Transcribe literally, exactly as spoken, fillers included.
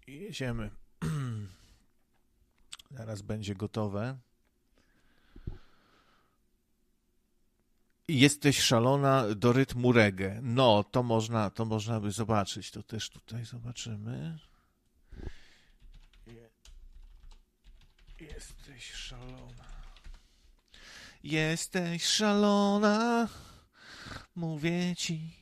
Jedziemy. Zaraz będzie gotowe. Jesteś szalona do rytmu reggae. No, to można, to można by zobaczyć. To też tutaj zobaczymy. Jesteś szalona. Jesteś szalona. Mówię ci.